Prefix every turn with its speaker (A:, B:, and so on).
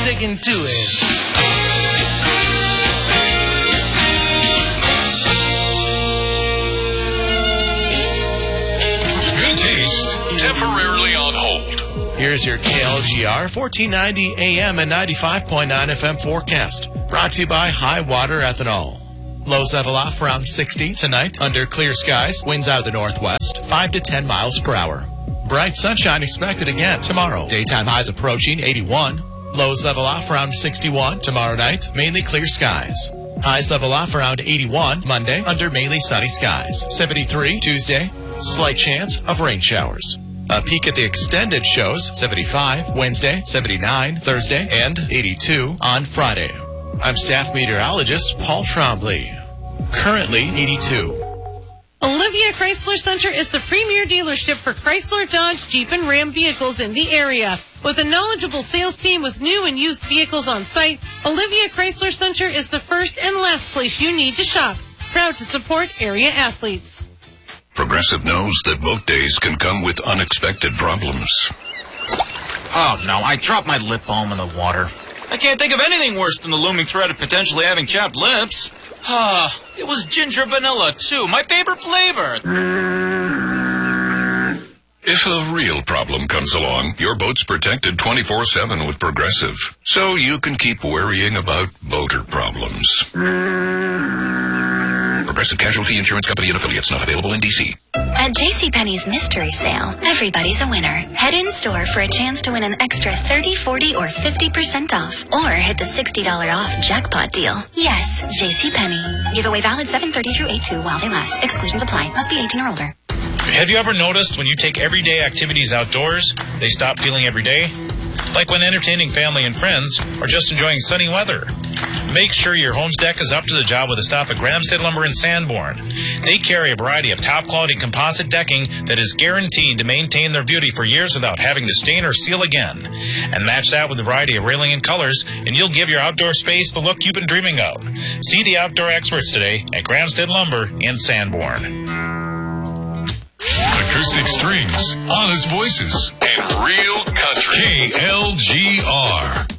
A: music into it.
B: Good taste, temporarily on hold.
A: Here's your KLGR 1490 AM and 95.9 FM forecast. Brought to you by High Water Ethanol. Lows level off around 60 tonight under clear skies. Winds out of the northwest, 5 to 10 miles per hour. Bright sunshine expected again tomorrow. Daytime highs approaching 81. Lows level off around 61 tomorrow night. Mainly clear skies. Highs level off around 81 Monday under mainly sunny skies. 73 Tuesday. Slight chance of rain showers. A peek at the extended shows, 75 Wednesday, 79 Thursday, and 82 on Friday. I'm staff meteorologist Paul Trombley. Currently 82.
C: Olivia Chrysler Center is the premier dealership for Chrysler, Dodge, Jeep, and Ram vehicles in the area. With a knowledgeable sales team with new and used vehicles on site, Olivia Chrysler Center is the first and last place you need to shop. Proud to support area athletes.
B: Progressive knows that boat days can come with unexpected problems.
D: Oh, no, I dropped my lip balm in the water. I can't think of anything worse than the looming threat of potentially having chapped lips. It was ginger vanilla, too. My favorite flavor.
B: If a real problem comes along, your boat's protected 24/7 with Progressive. So you can keep worrying about boater problems. Progressive Casualty Insurance Company and Affiliates, not available in D.C.
E: At JCPenney's Mystery Sale, everybody's a winner. Head in store for a chance to win an extra 30, 40, or 50% off. Or hit the $60 off jackpot deal. Yes, JCPenney. Giveaway valid 7/30 through 8/2 while they last. Exclusions apply. Must be 18 or older.
F: Have you ever noticed when you take everyday activities outdoors, they stop feeling everyday? Like when entertaining family and friends or just enjoying sunny weather. Make sure your home's deck is up to the job with a stop at Grahamstead Lumber in Sanborn. They carry a variety of top-quality composite decking that is guaranteed to maintain their beauty for years without having to stain or seal again. And match that with a variety of railing and colors, and you'll give your outdoor space the look you've been dreaming of. See the outdoor experts today at Grahamstead Lumber in Sanborn.
B: Acoustic strings, honest voices, and real country. KLGR.